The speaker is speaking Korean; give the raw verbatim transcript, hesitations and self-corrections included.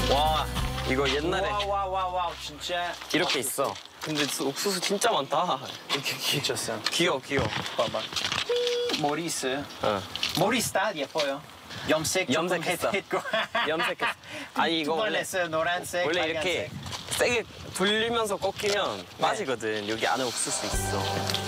와, 이거 옛날에 와와와와 진짜 이렇게 있어. 근데 옥수수 진짜 많다. 이렇게 귀, 미쳤어. 귀여워, 귀여워. 봐봐. 머리 있어요. 어. 머리 스타일 예뻐요. 염색 조금 염색했어. 했고. 염색했어. 아니 이거 두번 원래 했어요. 노란색, 원래 빨간색. 이렇게 세게 돌리면서 꺾이면 빠지거든. 여기 안에 옥수수 있어.